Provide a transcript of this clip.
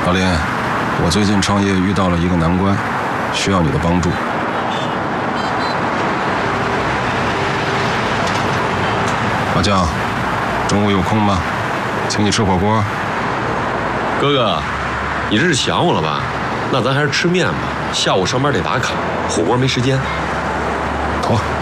老林，我最近创业遇到了一个难关，需要你的帮助。老姜，中午有空吗？请你吃火锅。 哥哥，你这是想我了吧？那咱还是吃面吧，下午上班得打卡，火锅没时间。 妥。